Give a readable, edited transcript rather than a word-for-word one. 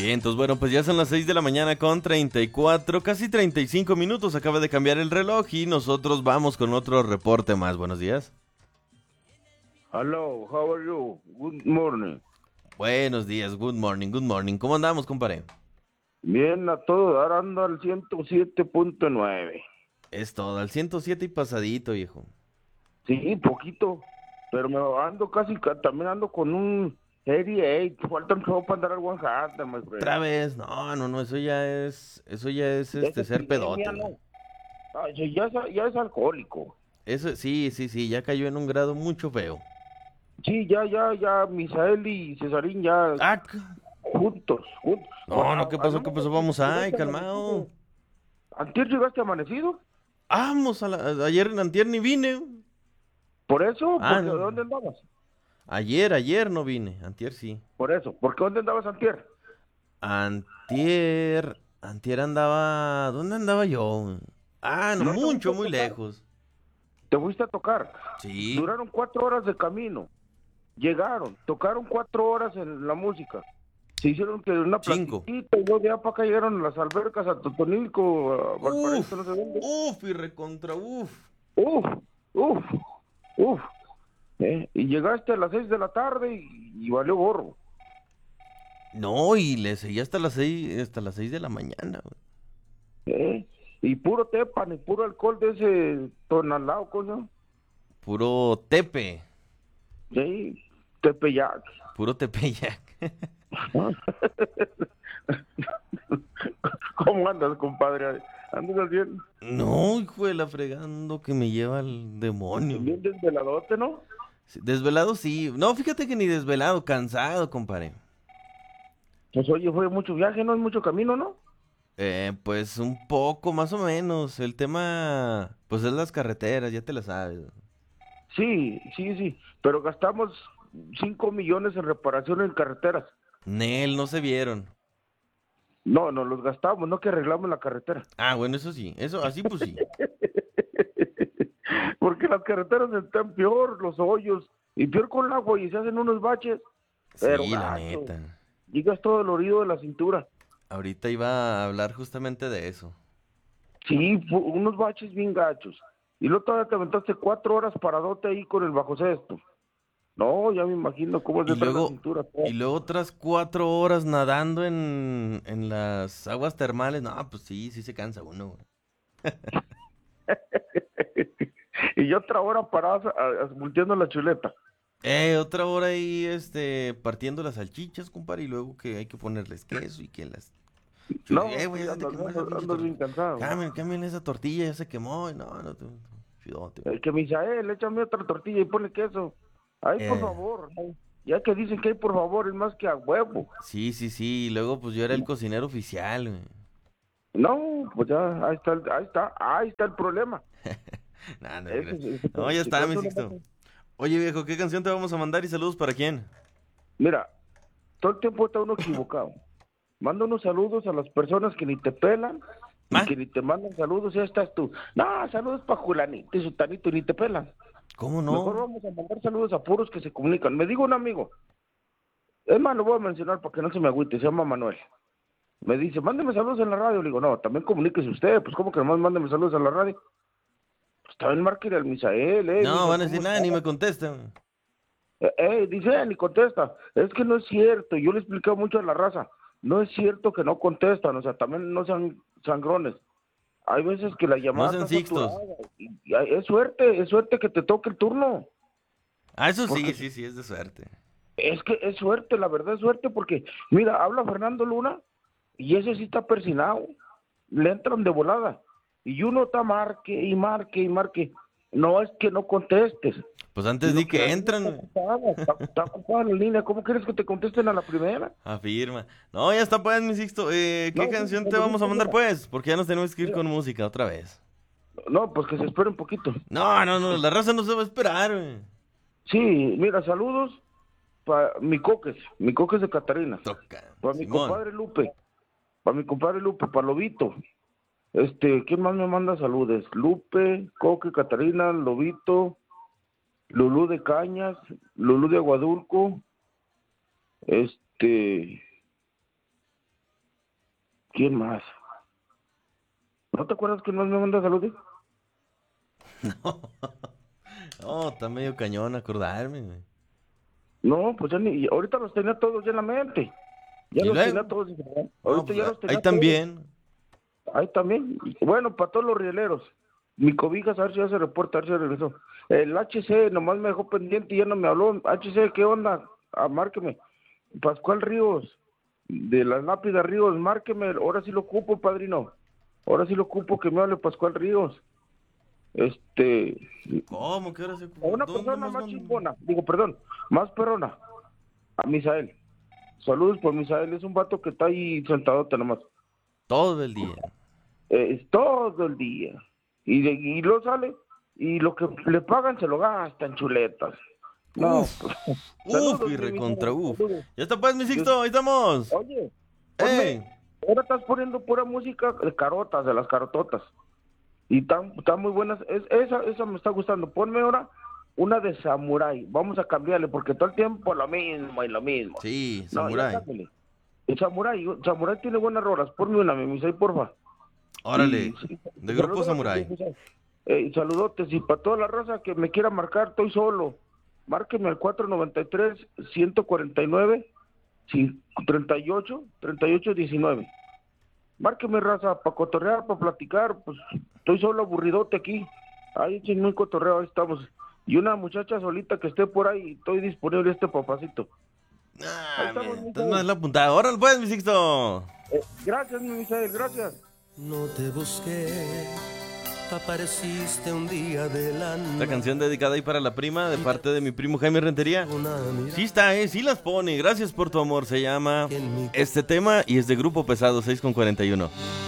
Bien, entonces bueno, pues ya son las 6 de la mañana con 34, casi 35 minutos. Acaba de cambiar el reloj y nosotros vamos con otro reporte más. Buenos días. Hello, how are you? Good morning. Buenos días, good morning, good morning. ¿Cómo andamos, compadre? Bien, a todo dar ando al 107.9. Es todo, al 107 y pasadito, viejo. Sí, poquito, pero me ando también ando con un 88. Falta un show para andar al 100, my friend. Otra vez, no, eso ya es Ya es ser pedote, epidemia, güey. ¿no? Ay, sí, ya es alcohólico. Eso, sí, ya cayó en un grado mucho feo. Sí, ya, Misael y Cesarín ya Ah, juntos. no, ¿qué pasó? No, ¿Qué pasó? Vamos, ay, llegaste calmado. amanecido. ¿Antier llegaste amanecido? Vamos, ayer, antier ni vine. Por eso, Ah, porque no. ¿dónde andabas? Ayer no vine, antier sí. Por eso, ¿por qué dónde andabas antier? Antier andaba, ¿dónde andaba yo? Ah, no, No te fuiste mucho, a muy tocar, lejos. te fuiste a tocar. Sí, Duraron 4 horas de camino. Llegaron, tocaron 4 horas en la música. Se hicieron que una 5. platiquita y luego de allá para acá llegaron a las albercas, a Totonilco, a Valparaíso, no sé dónde. Y recontra, uf. Uf, uf, uf. Y llegaste a las 6 de la tarde y valió gorro. No, y le seguí hasta las 6 de la mañana, güey. Y puro tepan y puro alcohol de ese tonalao, coño. Puro tepe, Sí, tepeyac. puro tepeyac. ¿Cómo andas, compadre? ¿Andas bien? No, hijo de la fregando que me lleva al demonio. Bien desveladote, ¿no? Sí, desvelado sí. No, fíjate que ni desvelado, cansado, compadre. Pues oye, fue mucho viaje, ¿no? Es mucho camino, ¿no? Pues un poco, más o menos. El tema, pues es las carreteras, ya te la sabes. Sí. Pero gastamos 5 millones en reparación en carreteras. Nel, no se vieron. No, nos los gastamos, no que arreglamos la carretera. Ah, bueno, eso sí, eso, así pues sí. Porque las carreteras están peor, los hoyos, y peor con el agua, y se hacen unos baches, pero Sí, la gacho. neta. Llegas todo dolorido de la cintura. Ahorita iba a hablar justamente de eso. Sí, unos baches bien gachos. Y luego todavía te aventaste 4 horas paradote ahí con el bajo cesto. No, ya me imagino cómo es Y de traer la luego, cintura. y luego otras 4 horas nadando en las aguas termales. No, pues sí se cansa uno, güey. Y otra hora parada volteando la chuleta. Otra hora ahí, partiendo las salchichas, compadre, y luego que hay que ponerles queso y que las... No, Güey, sí, ya se te quemó esa pinche andas bien tortilla. cansado. Cámbiale esa tortilla, ya se quemó. Y no, chidote, güey. Que Misael, échame otra tortilla y ponle queso. Ay, por Eh, favor. Ay, ya que dicen que hay por favor, es más que a huevo. sí, y luego pues yo era el cocinero oficial, güey. No, pues ya, ahí está el problema. Nah, no, Eso, no, ya si está, mi cuánto le Sixto. meten. Oye, viejo, ¿qué canción te vamos a mandar y saludos para quién? Mira, todo el tiempo está uno equivocado. Manda unos saludos a las personas que ni te pelan y ¿Ah? que ni te mandan saludos, ya estás tú. No, saludos para Julanito y Sutanito y ni te pelan. ¿Cómo Mejor no? vamos a mandar saludos a puros que se comunican. Me digo un amigo, es más, lo voy a mencionar para que no se me agüite, se llama Manuel. Me dice, mándeme saludos en la radio. Le digo, no, también comuníquese usted, pues ¿cómo que nomás mándeme saludos en la radio? Pues también márquele al Misael, No, mija, van a ¿cómo decir está? nada, ni me contestan. Dice, ni contesta. Es que no es cierto, yo le expliqué mucho a la raza. No es cierto que no contestan, o sea, también no sean sangrones. Hay veces que la No llamada sean está Sixtos. saturada y es suerte que te toque el turno. Ah, eso Porque sí, es de suerte. es que es suerte, la verdad es suerte, porque mira, habla Fernando Luna y ese sí está persinado, le entran de volada y uno está marque y marque y marque. No es que no contestes, Pues antes sino di que la que línea está entran. ocupada, está ocupada la línea. ¿Cómo quieres que te contesten a la primera? Afirma. No, ya está pues, mi Sixto. ¿Qué No, sí, canción te pero vamos a dice, mandar pues? Porque ya nos tenemos que ir mira, con música otra vez. no, pues que se espere un poquito. No, la raza no se va a esperar, güey. Sí, mira, saludos para mi coques de Catarina, Toca, para mi Simón. compadre Lupe, para Lobito. ¿Quién más me manda saludos? Lupe, Coque, Catarina, Lobito, Lulú de Cañas, Lulú de Aguadulco, este, ¿Quién más? ¿No te acuerdas quién más me manda saludos? No, está medio cañón acordarme, güey. No, pues ya ni, ahorita los tenía todos ya en la mente. Ya ¿Y los luego? tenía todos. No, Ahorita pues, ya los tenía ahí también. todos. Ahí también. Bueno, para todos los rieleros. Mi cobijas, a ver si ya se reporta, a ver si regresó. El HC nomás me dejó pendiente y ya no me habló. HC, ¿qué onda? Márqueme. Pascual Ríos, de las lápidas Ríos, márqueme. Ahora sí lo ocupo, padrino. Ahora sí lo ocupo que me hable Pascual Ríos. ¿Cómo? ¿Qué hora se A una persona más chingona, perdón, más perrona, a Misael. Saludos por Misael, es un vato que está ahí sentado nomás. Todo el día. Es todo el día. Y luego sale, y lo que le pagan se lo gasta en chuletas. No, Uf, saludos, y recontra uf. saludos. Ya está pues, mi Sixto, ahí estamos. Oye, ¡Ey! ahora estás poniendo pura música de carotas, de las carototas. Y están muy buenas. Esa me está gustando. Ponme ahora una de Samurai. Vamos a cambiarle porque todo el tiempo lo mismo y lo mismo. Sí, No, Samurai. el Samurai tiene buenas rolas. Ponme una, mi Misai, porfa. Órale, Y- de Grupo saludos, Samurai. Saludotes. Y para toda la raza que me quiera marcar, estoy solo. Márqueme al 493-149 3819. Márqueme, raza, para cotorrear, para platicar, pues estoy solo aburridote aquí. Ahí sin muy cotorreo, ahí estamos. Y una muchacha solita que esté por ahí, estoy disponible papacito. Ahí Ah, estamos, man, mi estás Misael. más la puntada. Órale pues, mi Sixto. Gracias, mi Misael, gracias. No te busqué, apareciste un día de la Esta nada. canción dedicada ahí para la prima, de parte de mi primo Jaime Rentería. Una mirada Sí está, sí las pone. Gracias por tu amor. Se llama en mi este tema y es de Grupo Pesado 6 con 41.